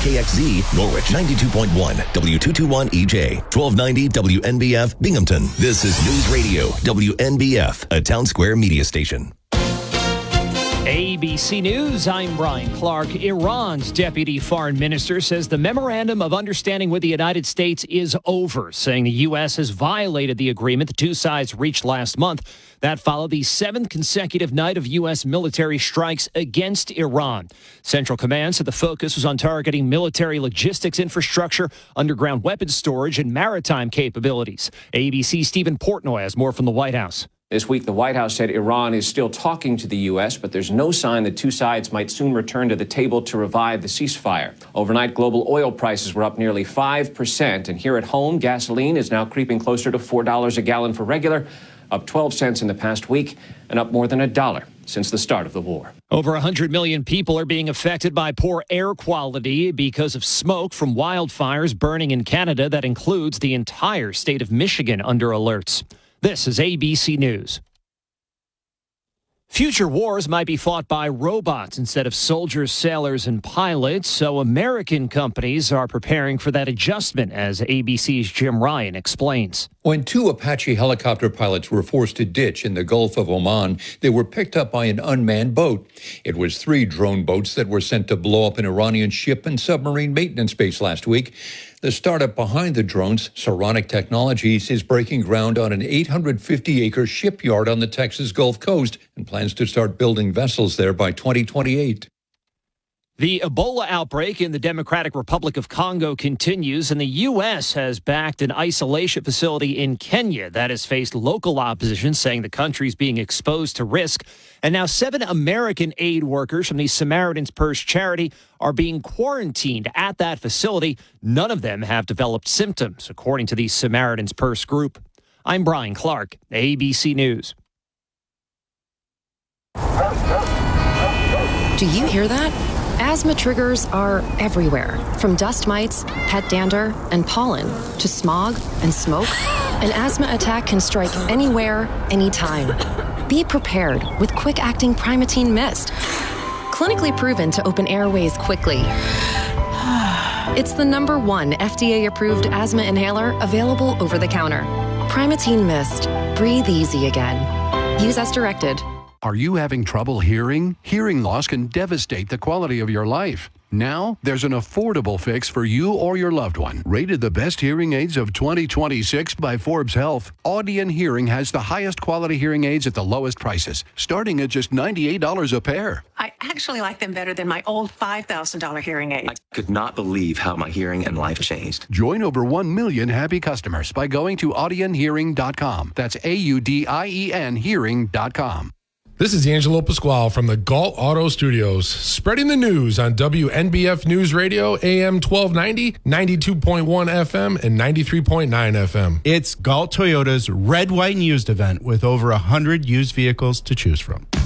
KXZ, Norwich 92.1, W221 EJ, 1290 WNBF, Binghamton. This is News Radio, WNBF, a Town Square media station. ABC News, I'm Brian Clark. Iran's deputy foreign minister says the memorandum of understanding with the United States is over, saying the U.S. has violated the agreement the two sides reached last month. That followed the seventh consecutive night of U.S. military strikes against Iran. Central Command said the focus was on targeting military logistics infrastructure, underground weapons storage, and maritime capabilities. ABC's Stephen Portnoy has more from the White House. This week, the White House said Iran is still talking to the U.S., but there's no sign that two sides might soon return to the table to revive the ceasefire. Overnight, global oil prices were up nearly 5%, and here at home, gasoline is now creeping closer to $4 a gallon for regular, up 12 cents in the past week, and up more than $1 since the start of the war. Over 100 million people are being affected by poor air quality because of smoke from wildfires burning in Canada. That includes the entire state of Michigan under alerts. This is ABC News. Future wars might be fought by robots instead of soldiers, sailors, and pilots, so American companies are preparing for that adjustment, as ABC's Jim Ryan explains. When two Apache helicopter pilots were forced to ditch in the Gulf of Oman, they were picked up by an unmanned boat. It was 3 drone boats that were sent to blow up an Iranian ship and submarine maintenance base last week. The startup behind the drones, Saronic Technologies, is breaking ground on an 850-acre shipyard on the Texas Gulf Coast and plans to start building vessels there by 2028. The Ebola outbreak in the Democratic Republic of Congo continues, and the U.S. has backed an isolation facility in Kenya that has faced local opposition, saying the country is being exposed to risk. And now 7 American aid workers from the Samaritan's Purse charity are being quarantined at that facility. None of them have developed symptoms, according to the Samaritan's Purse group. I'm Brian Clark, ABC News. Do you hear that? Asthma triggers are everywhere, from dust mites, pet dander, and pollen, to smog and smoke. An asthma attack can strike anywhere, anytime. Be prepared with quick-acting Primatene Mist. Clinically proven to open airways quickly. It's the #1 FDA-approved asthma inhaler available over the counter. Primatene Mist. Breathe easy again. Use as directed. Are you having trouble hearing? Hearing loss can devastate the quality of your life. Now, there's an affordable fix for you or your loved one. Rated the best hearing aids of 2026 by Forbes Health, Audion Hearing has the highest quality hearing aids at the lowest prices, starting at just $98 a pair. I actually like them better than my old $5,000 hearing aid. I could not believe how my hearing and life changed. Join over 1 million happy customers by going to audionhearing.com. That's AUDIEN hearing.com. This is Angelo Pasquale from the Galt Auto Studios, spreading the news on WNBF News Radio, AM 1290, 92.1 FM, and 93.9 FM. It's Galt Toyota's Red, White, and Used event with over 100 used vehicles to choose from.